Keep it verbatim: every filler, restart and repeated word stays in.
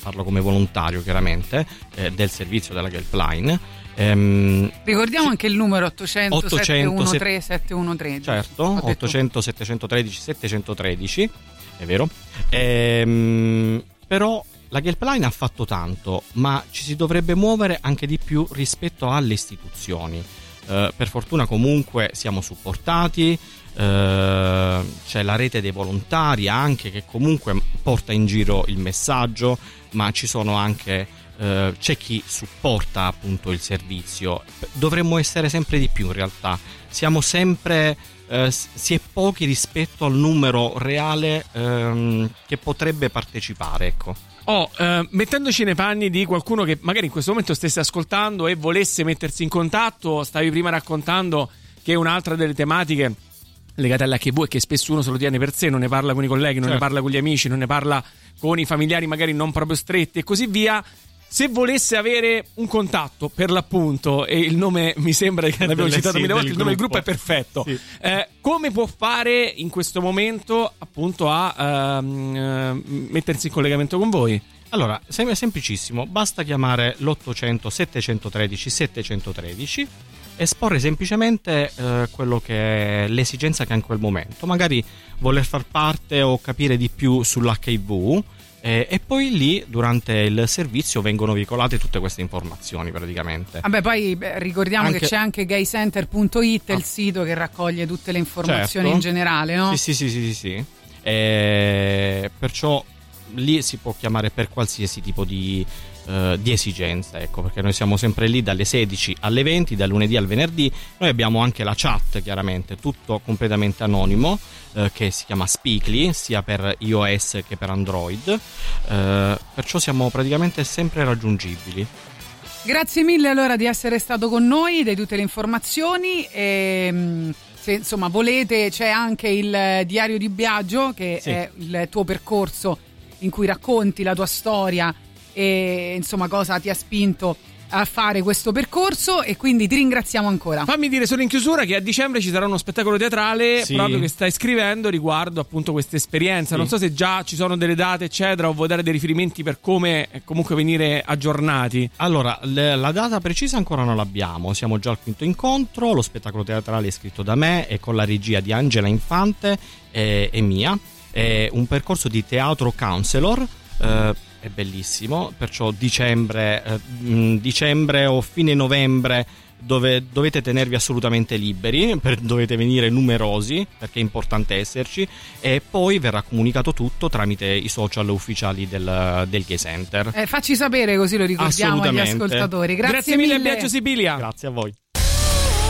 farlo come volontario chiaramente, eh, del servizio della Helpline. Ehm, Ricordiamo anche il numero ottocento sette uno tre sette uno tre. Certo, ottocento settecentotredici settecentotredici, è vero. Ehm, però la Helpline ha fatto tanto, ma ci si dovrebbe muovere anche di più rispetto alle istituzioni. Eh, per fortuna comunque siamo supportati, eh, c'è la rete dei volontari anche che comunque porta in giro il messaggio, ma ci sono anche eh, c'è chi supporta appunto il servizio. Dovremmo essere sempre di più in realtà, siamo sempre eh, si è pochi rispetto al numero reale ehm, che potrebbe partecipare, ecco. Oh, eh, mettendoci nei panni di qualcuno che magari in questo momento stesse ascoltando e volesse mettersi in contatto, stavi prima raccontando che un'altra delle tematiche legate all'H I V è che spesso uno se lo tiene per sé, non ne parla con i colleghi, non certo. ne parla con gli amici, non ne parla con i familiari magari non proprio stretti e così via. Se volesse avere un contatto, per l'appunto, e il nome mi sembra che l'abbiamo citato sì, mille volte, il nome del gruppo è perfetto, sì. eh, come può fare in questo momento appunto a uh, mettersi in collegamento con voi? Allora, è semplicissimo, basta chiamare l'ottocento settecentotredici settecentotredici, esporre semplicemente eh, quello che è l'esigenza che ha in quel momento, magari voler far parte o capire di più sull'H I V. Eh, e poi lì durante il servizio vengono veicolate tutte queste informazioni praticamente. Vabbè, poi beh, ricordiamo anche... che c'è anche gay center punto it, ah. il sito che raccoglie tutte le informazioni certo. in generale, no? Sì, sì, sì, sì, sì, sì. Eh, perciò lì si può chiamare per qualsiasi tipo di, uh, di esigenza, ecco, perché noi siamo sempre lì dalle sedici alle venti, dal lunedì al venerdì. Noi abbiamo anche la chat, chiaramente, tutto completamente anonimo, uh, che si chiama Speakly, sia per iOS che per Android, uh, perciò siamo praticamente sempre raggiungibili. Grazie mille allora di essere stato con noi, di tutte le informazioni e... Se insomma volete, c'è anche il diario di Biagio che sì. è il tuo percorso in cui racconti la tua storia e insomma cosa ti ha spinto a fare questo percorso, e quindi ti ringraziamo ancora. Fammi dire solo in chiusura che a dicembre ci sarà uno spettacolo teatrale sì. proprio che stai scrivendo riguardo appunto questa esperienza, sì. non so se già ci sono delle date eccetera o vuoi dare dei riferimenti per come comunque venire aggiornati. Allora, le, la data precisa ancora non l'abbiamo, siamo già al quinto incontro, lo spettacolo teatrale è scritto da me e con la regia di Angela Infante e, e mia, è un percorso di teatro counselor, eh, è bellissimo, perciò dicembre, eh, dicembre o fine novembre dove dovete tenervi assolutamente liberi, per, dovete venire numerosi perché è importante esserci, e poi verrà comunicato tutto tramite i social ufficiali del, del Gay Center. Eh, facci sapere così lo ricordiamo agli ascoltatori. Grazie, Grazie mille, Biagio Sibilia. Grazie a voi.